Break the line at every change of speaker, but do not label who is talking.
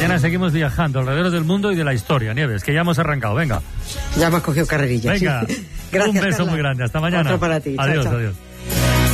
Mañana seguimos viajando alrededor del mundo y de la historia, Nieves, que ya hemos arrancado. Venga.
Ya hemos cogido carrerilla.
Venga.
Gracias,
un beso
Carla.
muy grande. Hasta mañana.
Otro para ti.
Adiós,
chao, chao.
adiós.